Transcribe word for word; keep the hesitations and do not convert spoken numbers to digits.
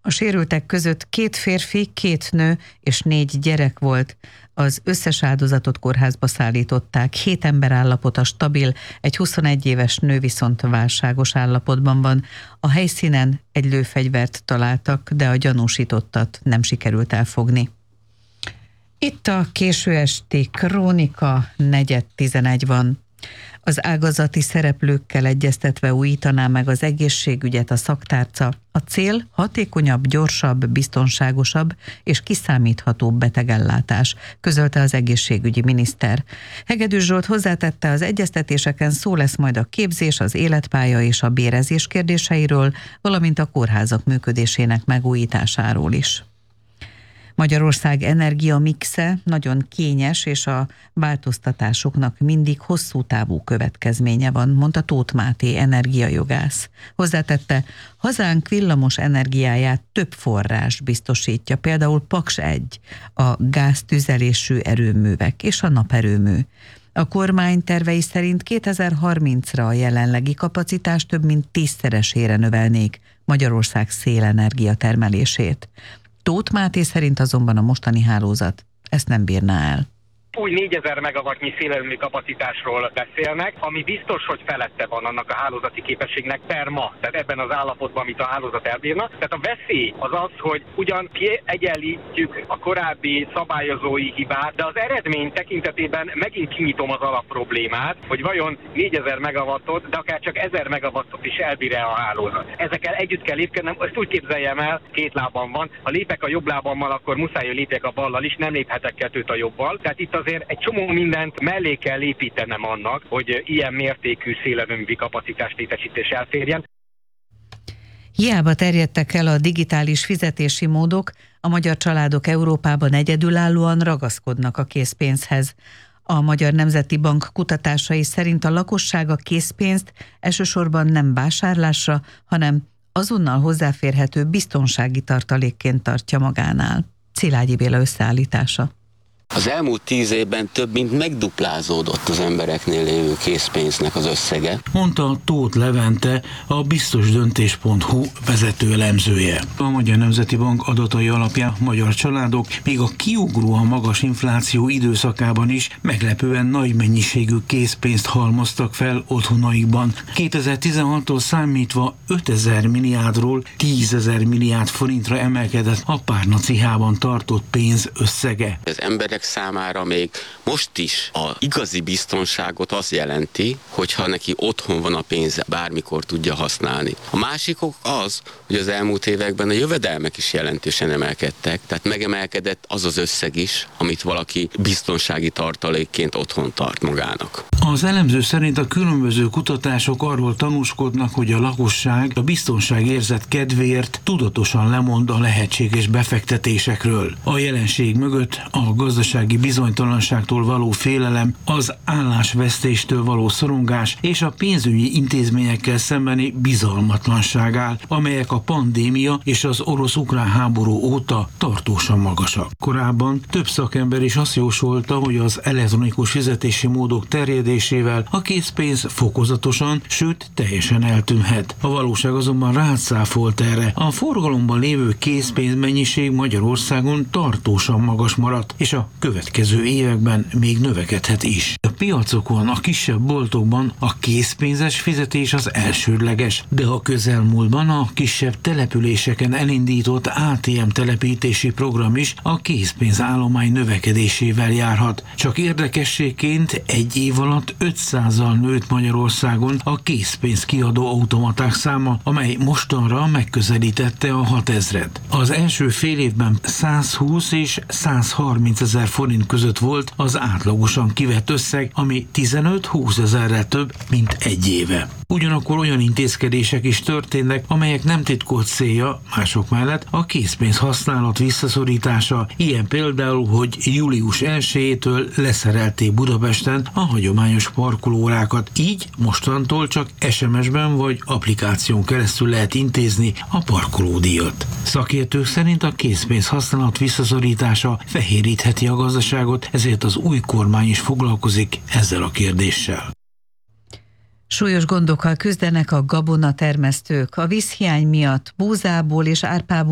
A sérültek között két férfi, két nő és négy gyerek volt. Az összes áldozatot kórházba szállították. Hét ember állapota stabil, egy huszonegy éves nő viszont válságos állapotban van. A helyszínen egy lőfegyvert találtak, de a gyanúsítottat nem sikerült elfogni. Itt a késő esti Krónika, negyed tizenegy van. Az ágazati szereplőkkel egyeztetve újítaná meg az egészségügyet a szaktárca. A cél hatékonyabb, gyorsabb, biztonságosabb és kiszámíthatóbb betegellátás, közölte az egészségügyi miniszter. Hegedűs Zsolt hozzátette, az egyeztetéseken szó lesz majd a képzés, az életpálya és a bérezés kérdéseiről, valamint a kórházak működésének megújításáról is. Magyarország energiamixe nagyon kényes, és a változtatásoknak mindig hosszú távú következménye van, mondta Tóth Máté energiajogász. Hozzátette, hazánk villamos energiáját több forrás biztosítja, például Paks egy, a gáztüzelésű erőművek és a naperőmű. A kormány tervei szerint kétezer-harmincra a jelenlegi kapacitást több mint tízszeresére növelnék Magyarország szélenergia termelését. Tóth Máté szerint azonban a mostani hálózat ezt nem bírná el. Új négyezer megawattnyi szélerőmű kapacitásról beszélnek, ami biztos, hogy felette van annak a hálózati képességnek per ma, tehát ebben az állapotban, amit a hálózat elbírna. Tehát a veszély az az, hogy ugyan kiegyenlítjük a korábbi szabályozói hibát, de az eredmény tekintetében megint kinyitom az alapproblémát, hogy vajon négyezer megawattot, de akár csak ezer megawattot is elbír-e a hálózat. Ezekkel együtt kell lépkednem, ezt úgy képzeljem el, két lábam van. Ha lépek a jobb lábammal, akkor muszáj, hogy lépjek a ballal is, nem léphetek kettőt a jobbal. Tehát itt azért egy csomó mindent mellé kell építenem annak, hogy ilyen mértékű szélerőmű kapacitás létesítés elférjen. Hiába terjedtek el a digitális fizetési módok, a magyar családok Európában egyedülállóan ragaszkodnak a készpénzhez. A Magyar Nemzeti Bank kutatásai szerint a lakosság a készpénzt elsősorban nem vásárlásra, hanem azonnal hozzáférhető biztonsági tartalékként tartja magánál. Szilágyi Béla összeállítása. Az elmúlt tíz évben több mint megduplázódott az embereknél lévő készpénznek az összege, mondta Tóth Levente, a biztosdöntés pont hu vezető elemzője. A Magyar Nemzeti Bank adatai alapján magyar családok még a kiugróan magas infláció időszakában is meglepően nagy mennyiségű készpénzt halmoztak fel otthonaikban. kétezer-tizenhattól számítva ötezer milliárdról tízezer milliárd forintra emelkedett a párnacihában tartott pénz összege. Az emberek számára még most is a igazi biztonságot azt jelenti, hogyha neki otthon van a pénze, bármikor tudja használni. A másik ok az, hogy az elmúlt években a jövedelmek is jelentősen emelkedtek, tehát megemelkedett az az összeg is, amit valaki biztonsági tartalékként otthon tart magának. Az elemző szerint a különböző kutatások arról tanúskodnak, hogy a lakosság a biztonságérzet kedvéért tudatosan lemond a lehetséges befektetésekről. A jelenség mögött a gazdasági bizonytalanságtól való félelem, az állásvesztéstől való szorongás és a pénzügyi intézményekkel szembeni bizalmatlanság áll, amelyek a pandémia és az orosz-ukrán háború óta tartósan magasak. Korábban több szakember is azt jósolta, hogy az elektronikus fizetési módok terjedésével a készpénz fokozatosan, sőt teljesen eltűnhet. A valóság azonban rácáfolt erre. A forgalomban lévő készpénzmennyiség Magyarországon tartósan magas maradt, és a következő években még növekedhet is. A piacokon, a kisebb boltokban a készpénzes fizetés az elsődleges, de a közelmúltban a kisebb településeken elindított á té em telepítési program is a készpénzállomány növekedésével járhat. Csak érdekességként egy év alatt ötszázzal nőtt Magyarországon a készpénz kiadó automaták száma, amely mostanra megközelítette a hatezret. Az első fél évben százhúsz és százharminc ezer forint között volt az átlagosan kivett összeg, ami tizenöt-húsz ezerrel több, mint egy éve. Ugyanakkor olyan intézkedések is történnek, amelyek nem titkolt célja, mások mellett a készpénz használat visszaszorítása, ilyen például, hogy július elsejétől leszerelték Budapesten a hagyományos parkolóórákat, így mostantól csak es em es-ben vagy applikáción keresztül lehet intézni a parkolódíjat. Szakértők szerint a készpénz használat visszaszorítása fehérítheti a gazdaságot, ezért az új kormány is foglalkozik ezzel a kérdéssel. Súlyos gondokkal küzdenek a gabonatermesztők. A vízhiány miatt búzából és árpából